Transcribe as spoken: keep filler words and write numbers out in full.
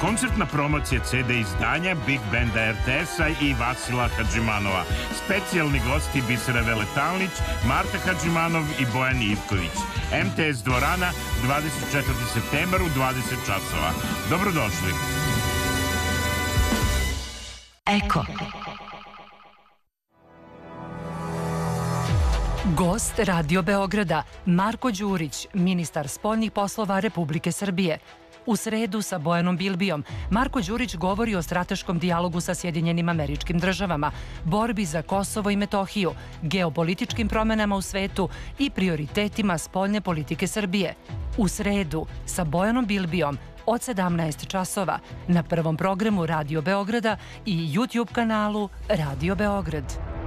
Koncertna promocija ce de izdanja Big Banda er te es-a i Vasila Hadžimanova. Specijalni gosti Bisera Veletalnić, Marta Hadžimanov i Bojan Ivković. em te es dvorana, dvadeset četvrti septembar u dvadeset časova. Dobrodošli. Eko. Gost Radio Beograda, Marko Đurić, ministar spoljnih poslova Republike Srbije. U sredu sa Bojanom Bilbijom, Marko Đurić govori o strateškom dijalogu sa Sjedinjenim Američkim Državama, borbi za Kosovo i Metohiju, geopolitičkim promenama u svetu i prioritetima spoljne politike Srbije. U sredu sa Bojanom Bilbijom od sedamnaest časova na prvom programu Radio Beograda i YouTube kanalu Radio Beograd.